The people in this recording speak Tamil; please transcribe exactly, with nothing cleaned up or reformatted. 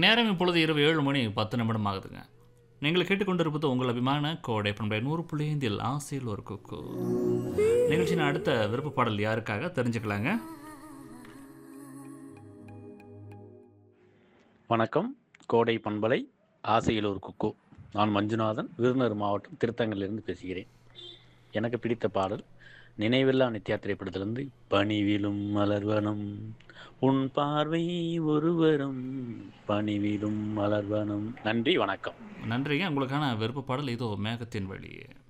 நேரம் இப்பொழுது இரவு ஏழு மணி பத்து நிமிடம் ஆகுதுங்க. நீங்கள் கேட்டுக்கொண்டிருப்பது உங்கள் அபிமான கோடை பண்பலை நூறு புள்ளி ஐந்தில் ஆசையில் ஒரு குக்கு. நிகழ்ச்சியின் அடுத்த விருப்ப பாடல் யாருக்காக தெரிஞ்சுக்கலாங்க. வணக்கம். கோடை பண்பலை ஆசையில் ஒரு குக்கு. நான் மஞ்சுநாதன், விருதுநகர் மாவட்டம் திருத்தங்கலிருந்து பேசுகிறேன். எனக்கு பிடித்த பாடல் நினைவில்லா நித்யா திரைப்படத்திலிருந்து பணிவிலும் மலர்வனம் உன் பார்வை ஒருவரும் பணிவிலும் மலர்வனம். நன்றி, வணக்கம். நன்றிங்க. உங்களுக்கான விருப்ப பாடல் இதோ மேகத்தின் வழி.